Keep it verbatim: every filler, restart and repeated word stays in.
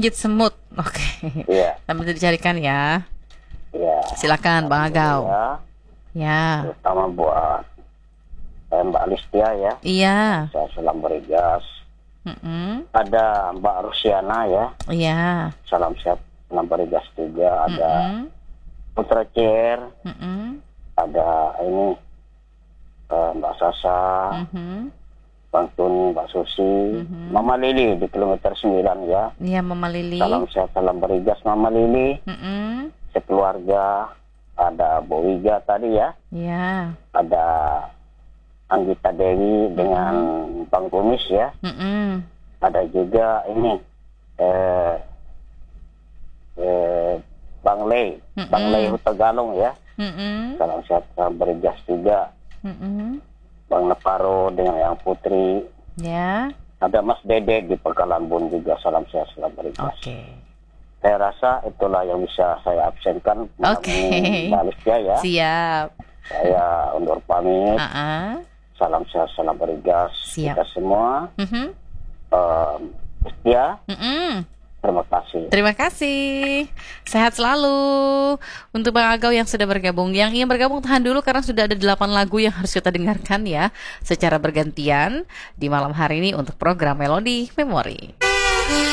Menggigit semut. Oke. Iya. Sambil dicarikan ya. Iya. Silakan Bang Agau. Ya, Ya. terutama buat eh, Mbak Listia ya. Iya. Saya salam berigas. Mm-mm. Ada Mbak Rusiana ya. Iya. Salam sehat, salam berigas juga. Ada Mm-mm. Putra Cer. Mm-mm. Ada ini eh, Mbak Sasa. Mhm. Bang Tuni, Mbak Susi, Mhm. Mama Lili di kilometer sembilan ya. Iya, Mama Lili. Salam sehat, salam berigas Mama Lili. Mm-mm. Sekeluarga, ada Bu Wiga tadi ya. Iya. Ada Anggita Dewi dengan Bang Kumis ya. Mm-mm. Ada juga ini eh, eh, Bang Lei, Mm-mm. Bang Lei Hutagalung ya. Mm-mm. Salam sehat, salam berigas juga. Mm-mm. Bang Neparo dengan Yang Putri. Ya. Ada Mas Dede di Pekalan Bun juga, salam sehat, salam berigas. Oke. Saya rasa itulah yang bisa saya absenkan. Oke. Mbak Listia ya. Siap. Saya undur pamit. Uh-uh. Salam sehat, salam berigas. Siap. Kita semua. Mhm. Um, Listia, Mm-mm. terima kasih. Terima kasih. Sehat selalu. Untuk Bang Agau yang sudah bergabung. Yang ingin bergabung tahan dulu karena sudah ada delapan lagu yang harus kita dengarkan ya. Secara bergantian di malam hari ini untuk program Melodi Memori.